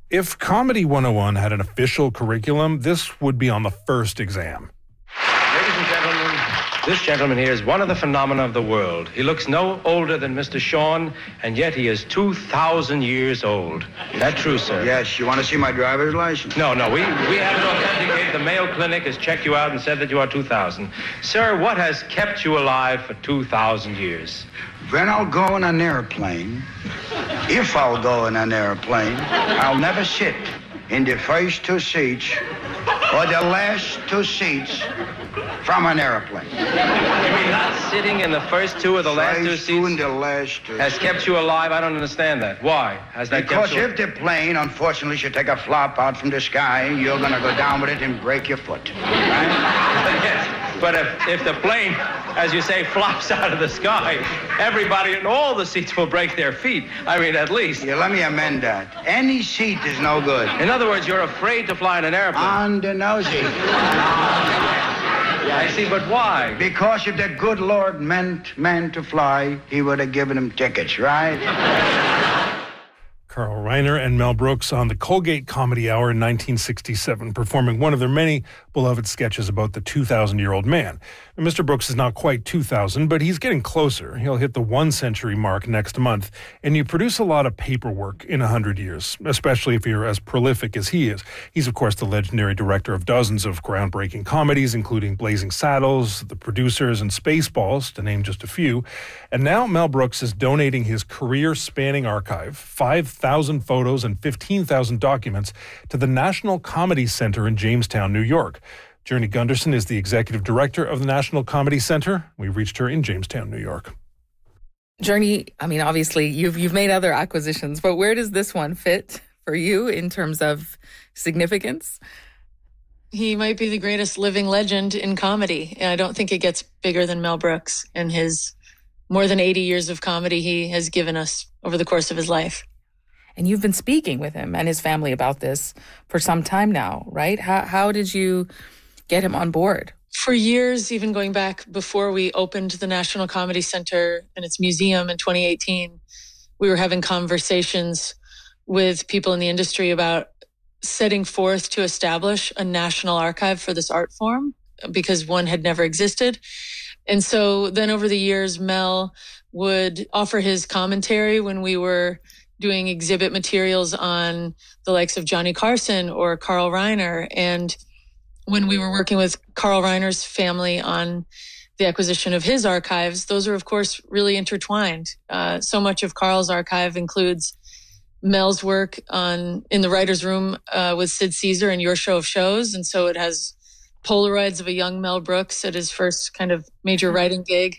If Comedy 101 had an official curriculum, this would be on the first exam. Ladies and gentlemen, this gentleman here is one of the phenomena of the world. He looks no older than Mr. Sean, and yet he is 2,000 years old. Is that true, sir? Yes. You want to see my driver's license? No, we have it authenticated. The Mayo Clinic has checked you out and said that you are 2,000. Sir, what has kept you alive for 2,000 years? When I'll go in an airplane, if I'll go in an airplane, I'll never sit in the first two seats or the last two seats from an airplane. You mean not sitting in the first two or the last two seats? In the last two. Has kept you alive? I don't understand that. Why has that because kept you? If the plane, unfortunately, should take a flop out from the sky, you're going to go down with it and break your foot. Right? Yes. But if the plane, as you say, flops out of the sky, everybody in all the seats will break their feet. I mean, at least. Yeah, let me amend that. Any seat is no good. In other words, you're afraid to fly in an airplane. On the nosy. Yeah, I see, but why? Because if the good Lord meant man to fly, he would have given him tickets, right? Carl Reiner and Mel Brooks on the Colgate Comedy Hour in 1967, performing one of their many beloved sketches about the 2,000-year-old man. And Mr. Brooks is not quite 2,000, but he's getting closer. He'll hit the 1-century mark next month. And you produce a lot of paperwork in 100 years, especially if you're as prolific as he is. He's, of course, the legendary director of dozens of groundbreaking comedies, including Blazing Saddles, The Producers, and Spaceballs, to name just a few. And now Mel Brooks is donating his career-spanning archive, 5,000 photos and 15,000 documents, to the National Comedy Center in Jamestown, New York. Journey Gunderson is the executive director of the National Comedy Center. We reached her in Jamestown, New York. Journey, I mean, obviously, you've made other acquisitions, but where does this one fit for you in terms of significance? He might be the greatest living legend in comedy. And I don't think it gets bigger than Mel Brooks and his more than 80 years of comedy he has given us over the course of his life. And you've been speaking with him and his family about this for some time now, right? How did you get him on board? For years, even going back before we opened the National Comedy Center and its museum in 2018, we were having conversations with people in the industry about setting forth to establish a national archive for this art form because one had never existed. And so then over the years, Mel would offer his commentary when we were doing exhibit materials on the likes of Johnny Carson or Carl Reiner. And when we were working with Carl Reiner's family on the acquisition of his archives, those are, of course, really intertwined. So much of Carl's archive includes Mel's work in the writer's room with Sid Caesar and Your Show of Shows. And so it has Polaroids of a young Mel Brooks at his first kind of major writing gig.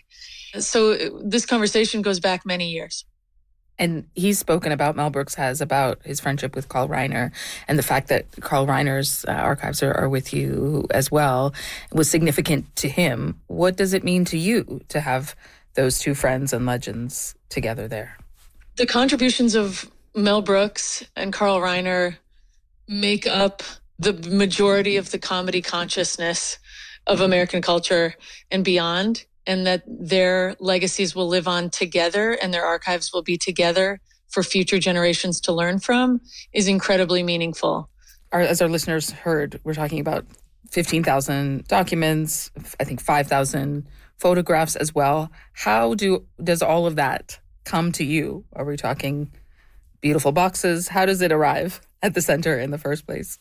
So this conversation goes back many years. And he's spoken about, Mel Brooks has, about his friendship with Carl Reiner and the fact that Carl Reiner's archives are with you as well was significant to him. What does it mean to you to have those two friends and legends together there? The contributions of Mel Brooks and Carl Reiner make up the majority of the comedy consciousness of American culture and beyond, and that their legacies will live on together and their archives will be together for future generations to learn from is incredibly meaningful. As our listeners heard, we're talking about 15,000 documents, I think 5,000 photographs as well. How does all of that come to you? Are we talking beautiful boxes? How does it arrive at the center in the first place?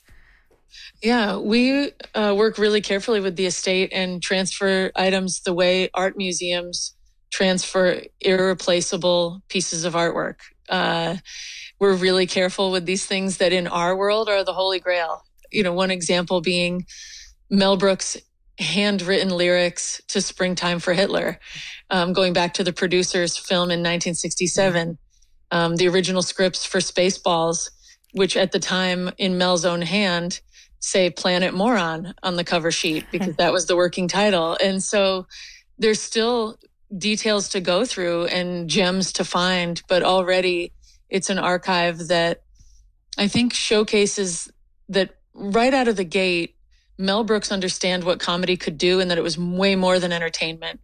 Yeah, we work really carefully with the estate and transfer items the way art museums transfer irreplaceable pieces of artwork. We're really careful with these things that in our world are the Holy Grail. You know, one example being Mel Brooks' handwritten lyrics to Springtime for Hitler, going back to the Producers film in 1967, the original scripts for Spaceballs, which at the time in Mel's own hand say Planet Moron on the cover sheet because that was the working title. And so there's still details to go through and gems to find, but already it's an archive that I think showcases that right out of the gate, Mel Brooks understand what comedy could do and that it was way more than entertainment.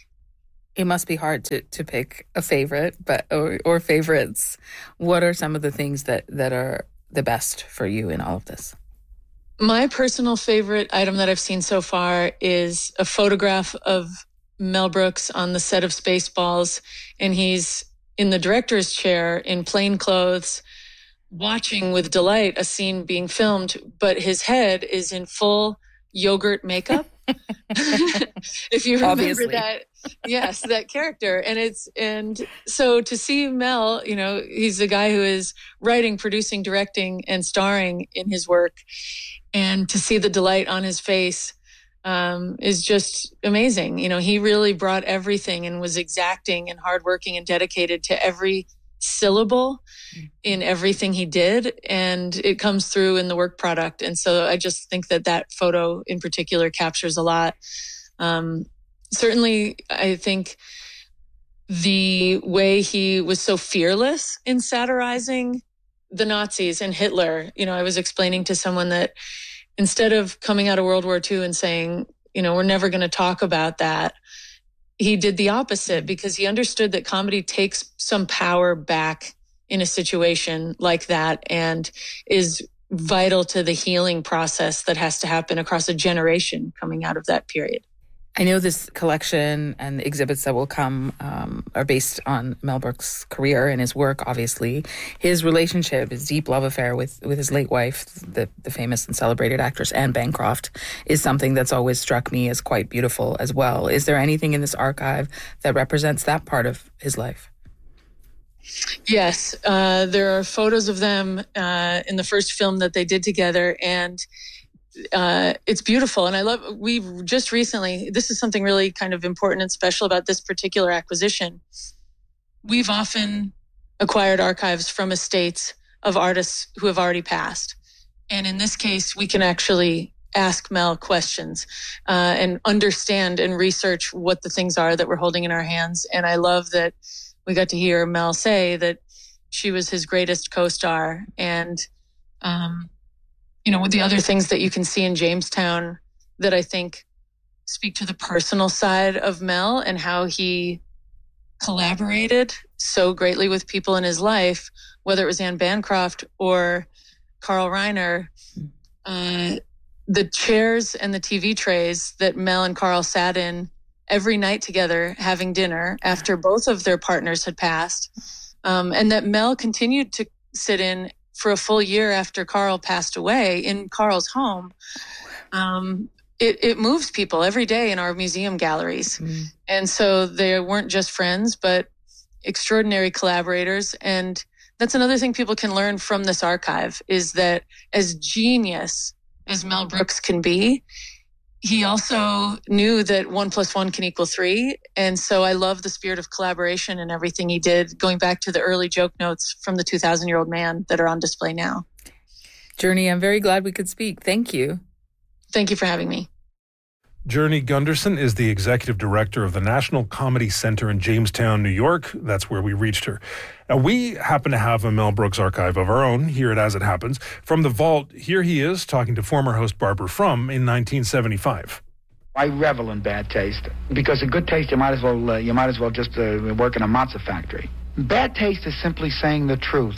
It must be hard to pick a favorite, or favorites. What are some of the things that are the best for you in all of this? My personal favorite item that I've seen so far is a photograph of Mel Brooks on the set of Spaceballs, and he's in the director's chair in plain clothes, watching with delight a scene being filmed, but his head is in full yogurt makeup. If you remember Obviously. that, yes, that character. And so to see Mel, he's a guy who is writing, producing, directing, and starring in his work. And to see the delight on his face is just amazing. He really brought everything and was exacting and hardworking and dedicated to every syllable in everything he did. And it comes through in the work product. And so I just think that photo in particular captures a lot. Certainly, I think the way he was so fearless in satirizing the Nazis and Hitler. I was explaining to someone that instead of coming out of World War II and saying, we're never going to talk about that, he did the opposite because he understood that comedy takes some power back in a situation like that and is vital to the healing process that has to happen across a generation coming out of that period. I know this collection and the exhibits that will come are based on Mel Brooks' career and his work, obviously. His relationship, his deep love affair with his late wife, the famous and celebrated actress Anne Bancroft, is something that's always struck me as quite beautiful as well. Is there anything in this archive that represents that part of his life? Yes, there are photos of them in the first film that they did together, and it's beautiful. And we've just recently, this is something really kind of important and special about this particular acquisition. We've often acquired archives from estates of artists who have already passed. And in this case, we can actually ask Mel questions and understand and research what the things are that we're holding in our hands. And I love that we got to hear Mel say that she was his greatest co-star. And, with the other things that you can see in Jamestown that I think speak to the personal side of Mel and how he collaborated so greatly with people in his life, whether it was Anne Bancroft or Carl Reiner, the chairs and the TV trays that Mel and Carl sat in every night together having dinner after both of their partners had passed, and that Mel continued to sit in for a full year after Carl passed away in Carl's home. It moves people every day in our museum galleries. And so they weren't just friends, but extraordinary collaborators. And that's another thing people can learn from this archive is that as genius as Mel Brooks can be, he also knew that 1 + 1 can equal 3. And so I love the spirit of collaboration and everything he did, going back to the early joke notes from the 2,000-year-old man that are on display now. Journey, I'm very glad we could speak. Thank you. Thank you for having me. Journey Gunderson is the executive director of the National Comedy Center in Jamestown, New York. That's where we reached her. Now, we happen to have a Mel Brooks archive of our own here at As It Happens. From the vault, here he is talking to former host Barbara Frum in 1975. I revel in bad taste because a good taste you might as well just work in a matzah factory. Bad taste is simply saying the truth,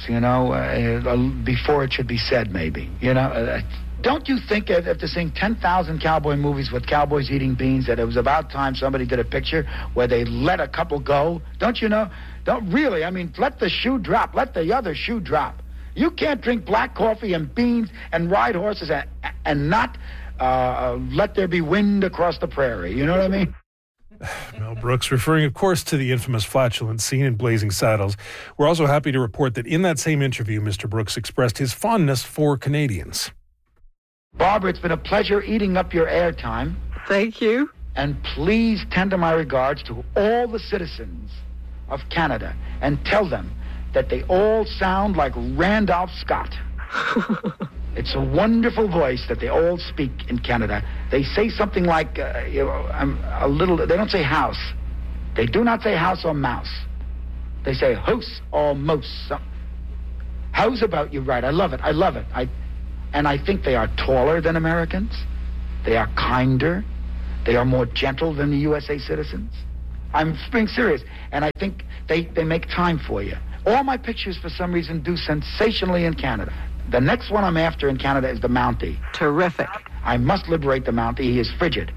before it should be said, maybe. Don't you think after seeing 10,000 cowboy movies with cowboys eating beans that it was about time somebody did a picture where they let a couple go? Don't you know? Don't really. I mean, let the shoe drop. Let the other shoe drop. You can't drink black coffee and beans and ride horses and not let there be wind across the prairie. You know what I mean? Mel Brooks, referring, of course, to the infamous flatulence scene in Blazing Saddles. We're also happy to report that in that same interview, Mr. Brooks expressed his fondness for Canadians. Barbara, it's been a pleasure eating up your airtime. Thank you. And please tender my regards to all the citizens of Canada and tell them that they all sound like Randolph Scott. It's a wonderful voice that they all speak in Canada. They say something like, they don't say house. They do not say house or mouse. They say house or mouse. How's about you right? I love it. And I think they are taller than Americans. They are kinder. They are more gentle than the USA citizens. I'm being serious. And I think they make time for you. All my pictures, for some reason, do sensationally in Canada. The next one I'm after in Canada is the Mountie. Terrific. I must liberate the Mountie. He is frigid.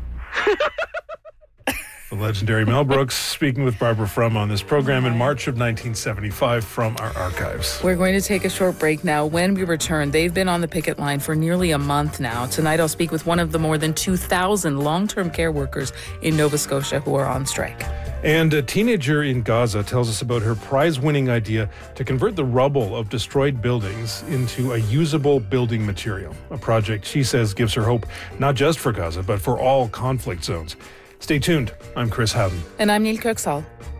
The legendary Mel Brooks speaking with Barbara Frum on this program in March of 1975 from our archives. We're going to take a short break now. When we return, they've been on the picket line for nearly a month now. Tonight, I'll speak with one of the more than 2,000 long-term care workers in Nova Scotia who are on strike. And a teenager in Gaza tells us about her prize-winning idea to convert the rubble of destroyed buildings into a usable building material, a project she says gives her hope not just for Gaza, but for all conflict zones. Stay tuned. I'm Chris Howden. And I'm Neil Kirksall.